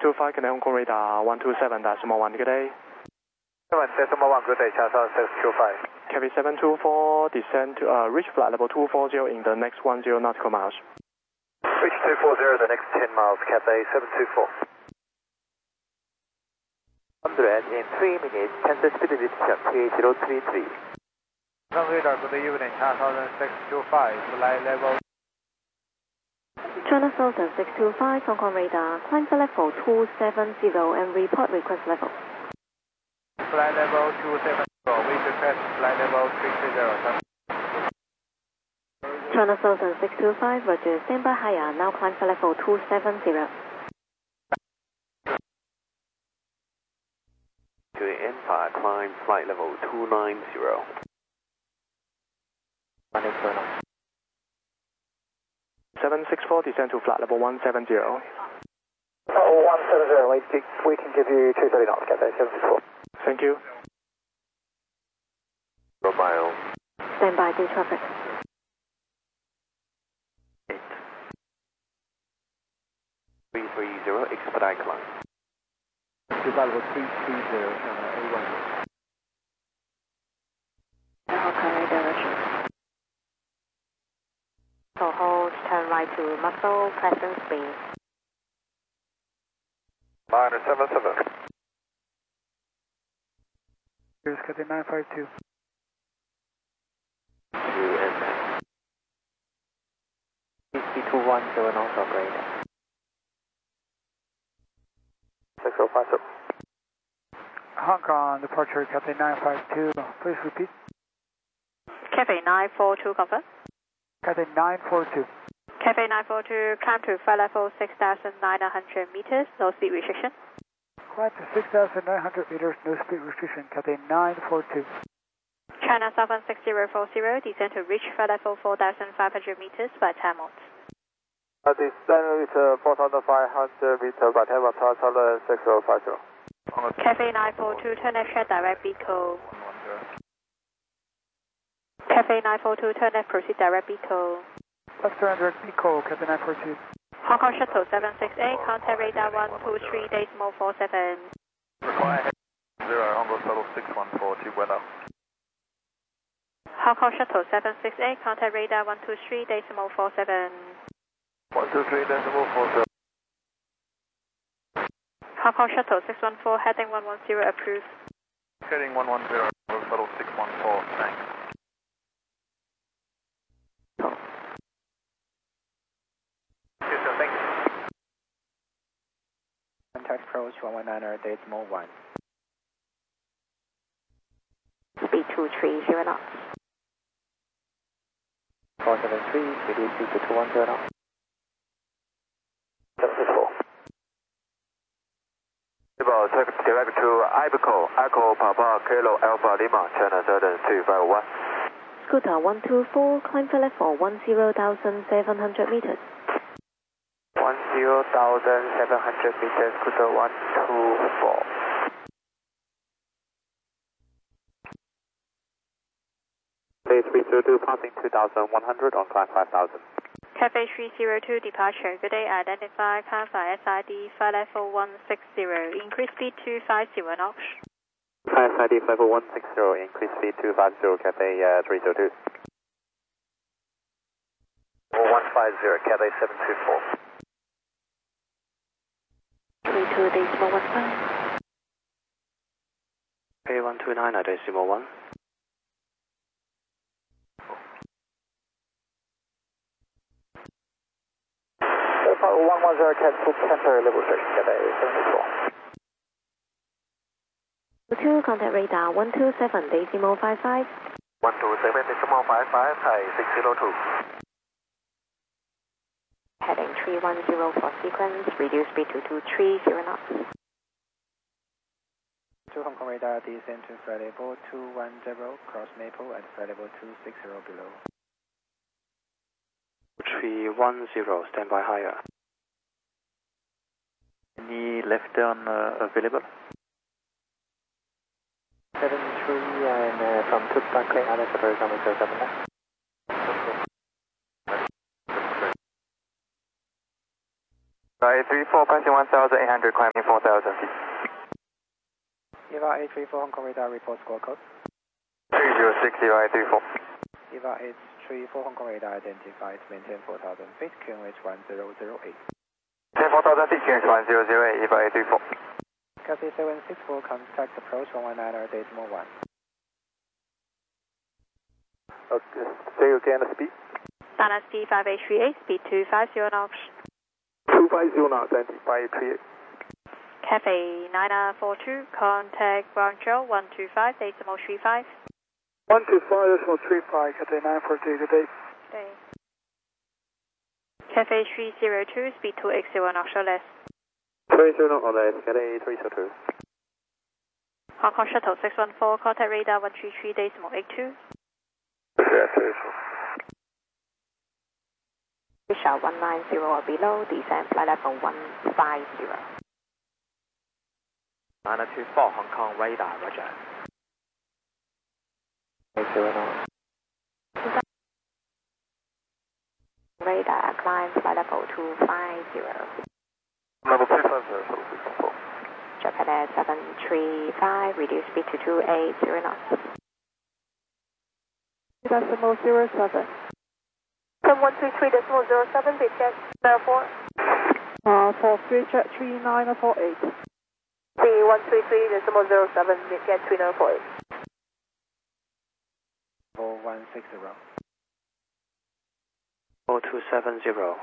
625, Canadian Hong Kong radar 127.1, good day. 7.1, good day, Channel 625. Cathay 724, descend to reach flight level 240 in the next 10 nautical miles. Reach 240, the next 10 miles, Cathay 724. 100 in 3 minutes, cancel speed reduction, 3033. Radar, good evening, Channel 625, flight level. China Southern 625, Hong Kong radar, climb flight level 270 and report request level. Flight level 270, we request flight level 330. China Southern 625, roger, stand by higher, now climb flight level 270. To Empire, climb flight level 290. 764, descend to flight level 170. 170, we can give you 230 knots, Cathay 764. Thank you. 4 miles. Stand by, do traffic. 330, expedite climb. Flight level 330, A1. Hong Kong radar, roger. So hold, turn right to Muscle, Crescent Spring. Minor 77. Here's Cathay 952. PC210 knots of radar. 6052. Hong Kong departure Cathay 952. Please repeat. Cathay 942, confirm. Cathay 942. Cathay 942, climb to flight level 6,900 meters, no speed restriction. Climb to 6,900 meters, no speed restriction, Cathay 942. China Southern 6040, descend to reach flight level 4,500 meters by 10 knots. Descend with 4,500 meters by 10 knots, Channel 6050. Cathay 942, turn left share direct Beco. Cathay 942, turn left proceed direct Beco. Left turn direct Beco, Cathay 942. Hong Kong Shuttle 768, contact radar 123, decimal 47. Require 0, Hong Kong Shuttle 614, weather. Hong Kong Shuttle 768, contact radar 123, decimal 47. 123, decimal 47. Hong Kong Shuttle 614, heading 110, approved. Heading 110, Hong Kong Shuttle 614, thanks. Yes, sir, thank you. Contact approach 119, decimal 1. Speed 230 knots. 473, reduce speed to 210 knots. 764. Direct to Ibeco, Echo Papa Kilo Alpha Lima, China Southern 251. Scooter 124, climb flight level 10,700 meters. 10,700 meters, Scooter 124. Bay 302, passing 2,100 on climb 5,000. Cathay 302, departure. Good day, identify, Alpha SID, flight level 160, increase speed to 50 knots. SID level 160, increase speed to 50, Cathay 302. 150, Cathay 724. 32 decimal 15. A129, decimal 1. Alpha 110, cancel temporary level 6, Cathay 724. 2, contact radar 127, decimal 55. 127, decimal 55, Thai 602. Heading 310 for sequence, reduce speed to 230 knots. To Hong Kong radar, descend to flight level 210, cross Maple at flight level 260 below. 310, stand by higher. Any left turn available? 73 and from Tut Barclay, other separate number 079. A34, passing 1,800, climbing 4,000 feet. EVA 834 Hong Kong radar, report score code. 306, EVA 834. EVA 834 Hong Kong radar, identified, maintain 4,000 feet, QNH 1008. 4,000 feet, QNH 1008, EVA 834. Cathay 764, contact approach 119.1. Okay, say again the speed. Dynasty 5838, speed 250 knots. 250 knots, identify 38. Cafe 9942, contact ground control 125.35. 125.35, Cathay 942, good day. Day. Cafe 302, speed 280 knots or less. 380 knots or less, Cathay 302. Hong Kong Shuttle 614, contact radar 133.82. Visual 190 or below, descend flight level 150. 924 Hong Kong radar, roger. 80 Radar, climb flight level 250. Level 250, Japan Air 735, reduce speed to 280 knots. Decimal 07. From 133.07, bit jet 04. For free jet 3948. The 133.07, bit jet 3048. 4160. 4270.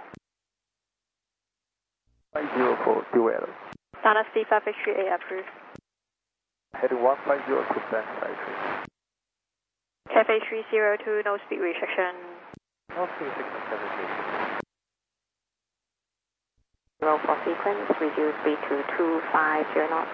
504, dual. Dynasty 5838 approved. Heading 150 to Bank 53. Cafe 302, no speed restriction. No speed restriction, 73. Roll for sequence, reduce speed to 250 knots.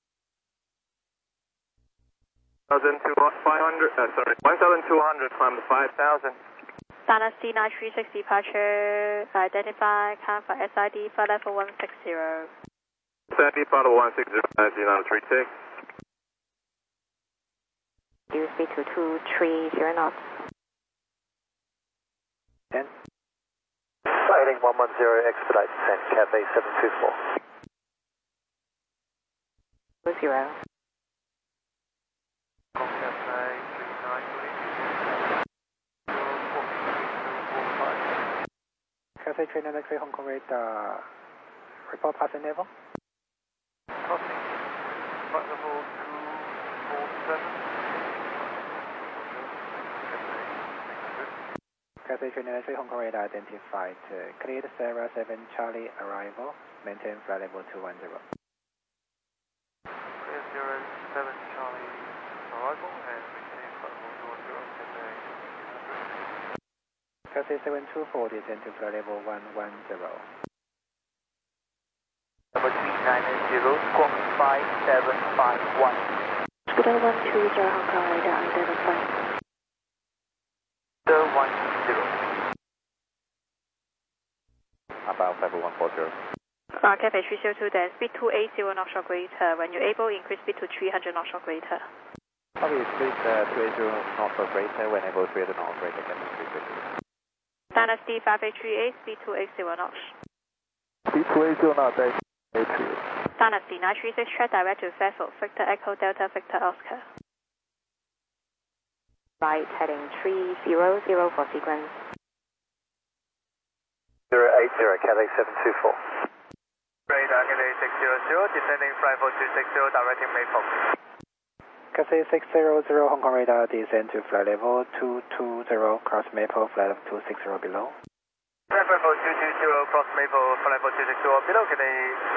1,200, climb to 5,000. Dynasty 936 departure, identify, count for SID, flight level 160. SID, flight level 160, Dynasty 936. Reduce speed to 230 knots. 10. Heading 110, expedite descent, Cathay 724. 20. Cathay 393 Hong Kong radar, report passing level. Crossing, flight level 247. Cathay 393 Hong Kong radar, identified, cleared Sierra 7 Charlie arrival, maintain flight level 210. Clear 07 Charlie arrival and maintain flight level 210, Cathay 724, descend to flight level 110. Number 390, squawk 5751. Scooter 120 Hong Kong radar, identified. 10. About 5140. Cafe 302, then speed 280 knots or greater. When you're able, increase speed to 300 knots or greater. Probably speed 280 knots or greater, when able 300 knots or greater, can be 350. Dynasty 5838, speed 280 knots. Speed 280 knots, 83. Dynasty 936, track direct to Fairfield, Victor Echo Delta Victor Oscar. Right, heading 300 for sequence. 080, Cathay 724. Radar, Cathay 600, descending flight 4260, directing Mayport. Cathay 600 Hong Kong radar, descend to flight level 220, cross Maple, flight level 260 below. Flight level 220, cross Maple, flight level 260 below, Cathay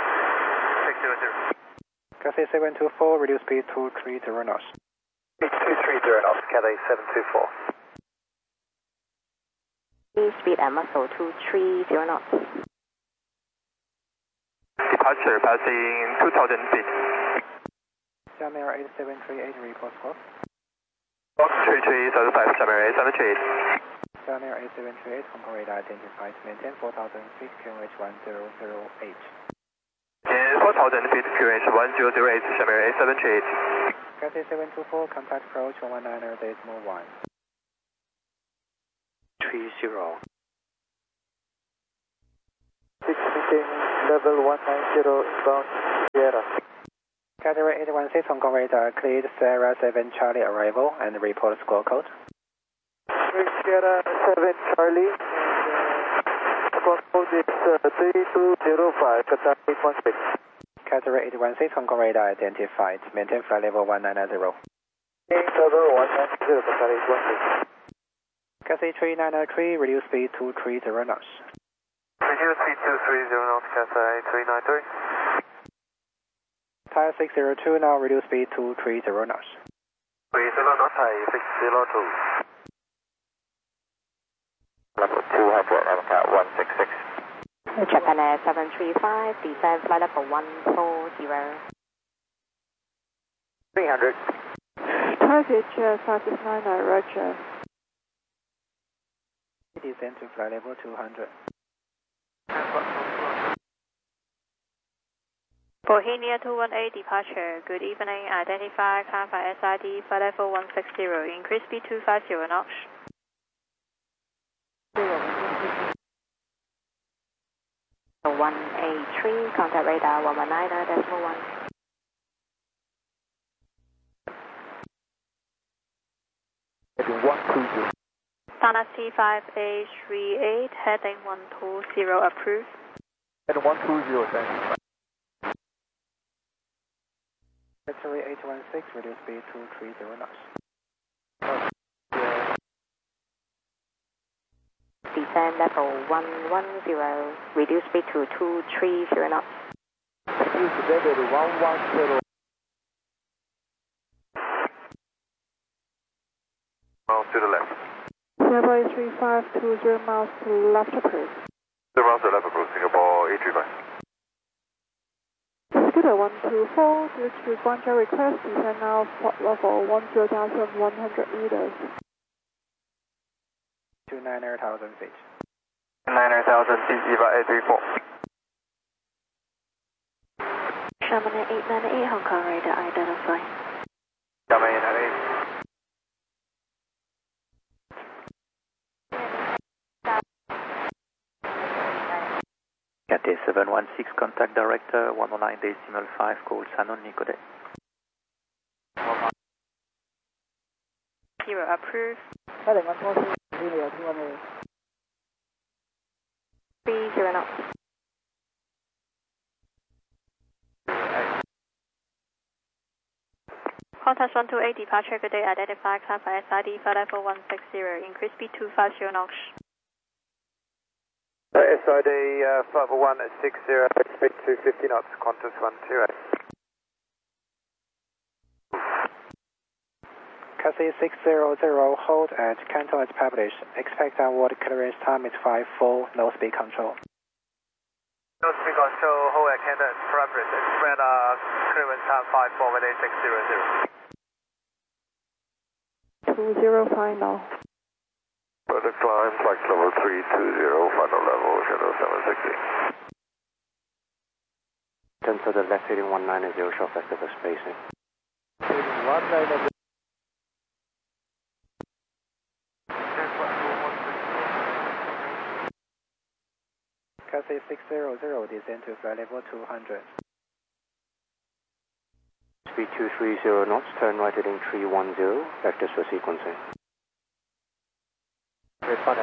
600. Cathay 724, reduce speed 230 knots. Speed 230 knots, Cathay 724. Speed and muscle 230 knots. Departure passing 2,000 feet. Jamir 8738, report score. Box 3375, Jamir 8738. Jamir 8738, Hong Kong radar, identified, maintain 4,000 feet, QNH 1008. 4,000 feet, QNH 1008, Jamir 8738. Cathay 724, contact approach 119.1. 30. 6 meeting level 190 inbound Sierra. Category 816 Hong Kong radar cleared Sierra 7 Charlie arrival and report score code. Sierra 7 Charlie, and score code is 3205, Qatar 816. Category 816 Hong Kong radar identified. Maintain flight level 190. Level 190, Qatar 816. Cathay 3993, reduce speed to 30 knots. Reduce speed to 30 knots, Cathay 393. Tire 602, now reduce speed to 30 knots. 30 knots, Thai 602. Level 200, MCAT 166. Japan Air 735, descend flight level 140. 300. Target 569, roger. Descend to flight level 200. Bohemia 218 departure. Good evening. Identify Alpha SID flight level 160. Increase speed 250 knots. 183, contact radar 119.1. Heading 120. Dynasty 5838, heading 120, approved. Heading 120, thank you. Victory 816, reduce speed to 30 knots. Descend level 110, reduce speed to 230 knots. Reduce level 110. Miles to the left. Singapore 3520 miles to left, approved. 2 miles to the left, approved. Singapore 835. Scooter 124, due to Guangzhou request, descend now flight level 10,100 meters. To 9,000 feet. 9,000 feet, EVA 834. Sherman 898, Hong Kong radar identify. Sherman 898. Cathay 716, contact director 109.5, call Sanon Nicode. 0 approved. Heading 140, Julia 218. 30 knots. Contact 128 departure. Good day. Identify Alpha SID flight level 160. Increase speed 250 knots. SID flight level 160, speed 250 knots, Qantas 128. Cathay 600, hold at Canton as published. Expect onboard clearance time is 54, no speed control. No speed control, hold at Canton as published. Expect clearance time 54 with 8600. 20 final. Further climb, flight level 320, final level, shadow 760. Turn to the left, heading 190, short festival spacing. Heading 190. Cathay 600, descend to flight level 200. Speed 230 knots, turn right heading 310, vectors for sequencing. Station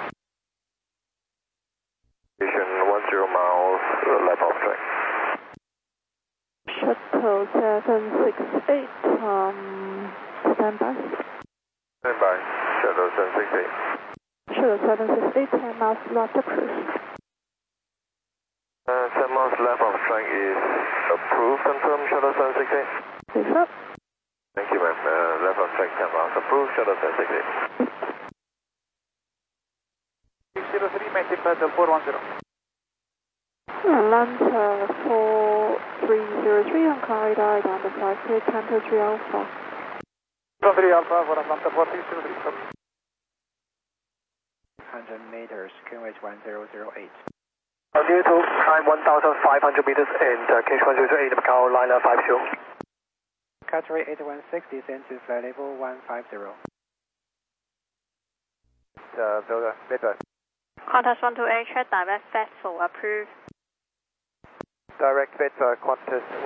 10 miles, left off track. Shuttle 768, standby. Standby, shadow 768. Shuttle 768, 10 miles left, approved. 10 miles left of track is approved, confirm, shadow 768. Confirm. Thank you, ma'am. Left of track 10 miles approved, shadow 768. 603, maintain paddle 410. Atlanta 4303, Hong Kong radar identified, clear Canto 3 Alpha. 3 Alpha for Atlanta 4603. 100 meters, QNH 1008. Due to climb 1,500 meters and KH 108, Macau liner 50. Cathay 816, descend to flight level 150. Builder, midwest. Contact 128, check direct vessel approved. Direct vet Qantas